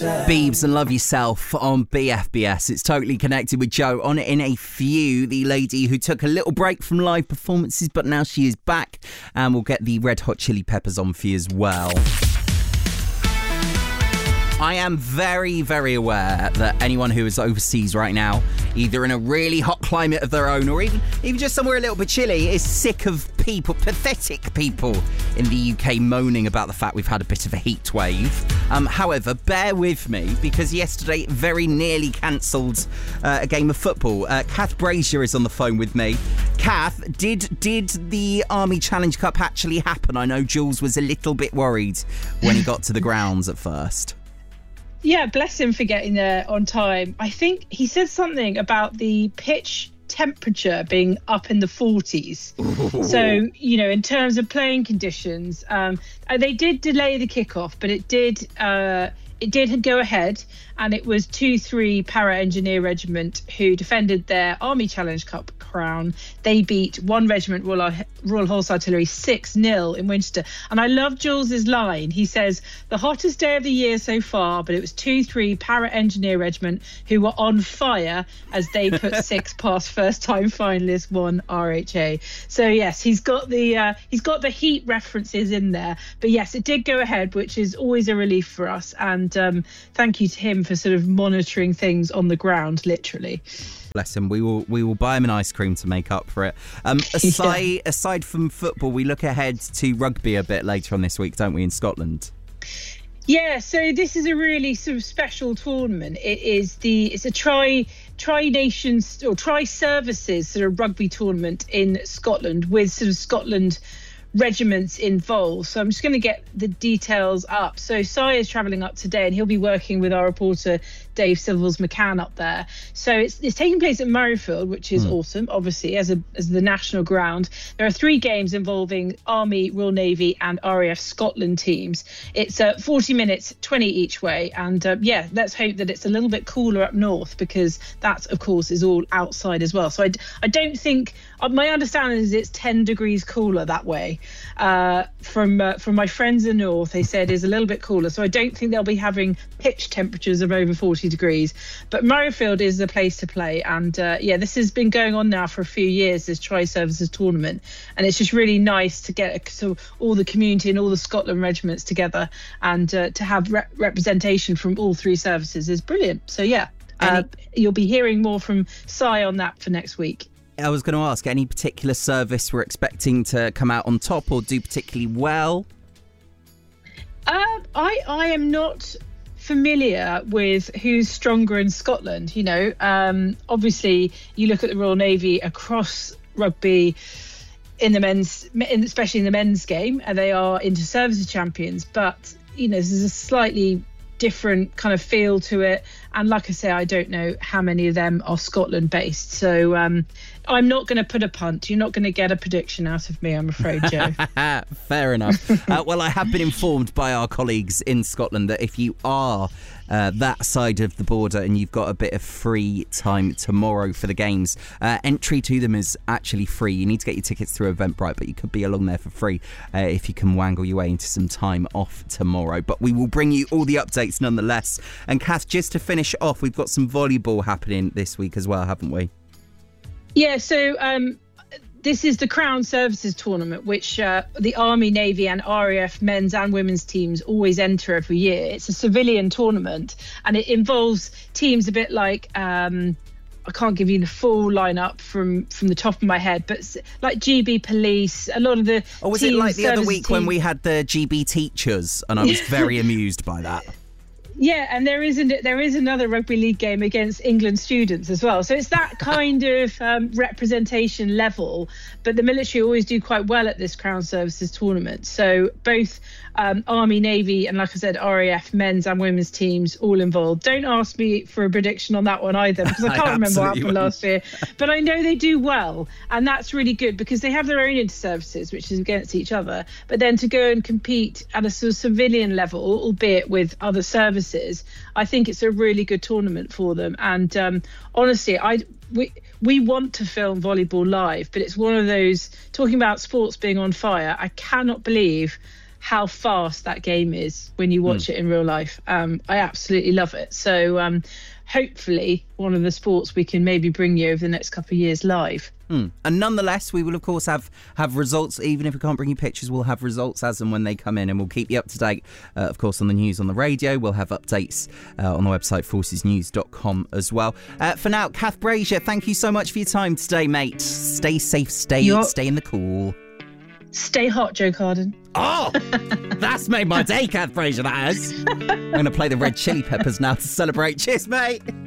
Beebs and Love Yourself on BFBS. It's Totally Connected with Joe. On it in a few, the lady who took a little break from live performances, but now she is back, and we'll get the Red Hot Chili Peppers on for you as well. I am very, very aware that anyone who is overseas right now, either in a really hot climate of their own or even just somewhere a little bit chilly, is sick of people, pathetic people in the UK moaning about the fact we've had a bit of a heat wave. However, bear with me, because yesterday very nearly cancelled a game of football. Kath Brazier is on the phone with me. Kath, did the Army Challenge Cup actually happen? I know Jules was a little bit worried when he got to the grounds at first. Yeah, bless him for getting there on time. I think he said something about the pitch temperature being up in the 40s. Ooh. So, in terms of playing conditions, they did delay the kickoff, but it did go ahead, and it was 2-3 Para Engineer Regiment who defended their Army Challenge Cup crown. They beat 1 Regiment Royal Horse Artillery 6-0 in Winchester. And I love Jules's line. He says, the hottest day of the year so far, but it was 2-3 Para Engineer Regiment who were on fire as they put 6 past first-time finalists 1 RHA. So yes, he's got the heat references in there. But yes, it did go ahead, which is always a relief for us. And thank you to him for sort of monitoring things on the ground, literally. Bless him. We will buy him an ice cream to make up for it. Aside from football, we look ahead to rugby a bit later on this week, don't we, in Scotland? Yeah, so this is a really sort of special tournament. It's a tri-nations or tri-services sort of rugby tournament in Scotland with sort of Scotland regiments involved. So I'm just going to get the details up. So Sai is travelling up today, and he'll be working with our reporter Dave Silvers McCann up there. So it's taking place at Murrayfield, which is awesome, obviously, as the national ground. There are 3 games involving Army, Royal Navy and RAF Scotland teams. It's 40 minutes, 20 each way. And let's hope that it's a little bit cooler up north, because that, of course, is all outside as well. So I don't think, my understanding is it's 10 degrees cooler that way. From my friends in the north, they said is a little bit cooler. So I don't think they'll be having pitch temperatures of over 40 degrees. But Murrayfield is the place to play. And this has been going on now for a few years, this Tri-Services tournament. And it's just really nice to get all the community and all the Scotland regiments together, and to have representation from all 3 services is brilliant. So you'll be hearing more from Sai on that for next week. I was going to ask, any particular service we're expecting to come out on top or do particularly well? I am not familiar with who's stronger in Scotland. Obviously you look at the Royal Navy across rugby especially in the men's game, and they are inter-services champions. But this is a slightly different kind of feel to it, and like I say, I don't know how many of them are Scotland based, so I'm not going to put a punt. You're not going to get a prediction out of me, I'm afraid, Joe. Fair enough. Well, I have been informed by our colleagues in Scotland that if you are that side of the border and you've got a bit of free time tomorrow for the games, entry to them is actually free. You need to get your tickets through Eventbrite, but you could be along there for free if you can wangle your way into some time off tomorrow. But we will bring you all the updates nonetheless. And Kath, just to finish off, we've got some volleyball happening this week as well, haven't we? Yeah, so this is the Crown Services Tournament, which the Army, Navy and RAF men's and women's teams always enter every year. It's a civilian tournament, and it involves teams a bit like, I can't give you the full lineup from the top of my head, but like GB Police, a lot of the Or was it like the other week when we had the GB Teachers, and I was very amused by that? Yeah, and there is another rugby league game against England students as well. So it's that kind of representation level. But the military always do quite well at this Crown Services tournament. So both Army, Navy, and like I said, RAF men's and women's teams all involved. Don't ask me for a prediction on that one either, because I can't remember what happened last year. But I know they do well, and that's really good because they have their own inter-services, which is against each other. But then to go and compete at a sort of civilian level, albeit with other services, I think it's a really good tournament for them. And honestly, we want to film volleyball live, but it's one of those, talking about sports being on fire, I cannot believe how fast that game is when you watch it in real life. I absolutely love it. So hopefully one of the sports we can maybe bring you over the next couple of years live. And nonetheless, we will, of course, have results. Even if we can't bring you pictures, we'll have results as and when they come in, and we'll keep you up to date, of course, on the news on the radio. We'll have updates on the website, forcesnews.com as well. For now, Kath Brazier, thank you so much for your time today, mate. Stay safe, stay in the cool. Stay hot, Joe Carden. Oh, that's made my day, Kath Brazier, that has. I'm going to play the Red Chili Peppers now to celebrate. Cheers, mate.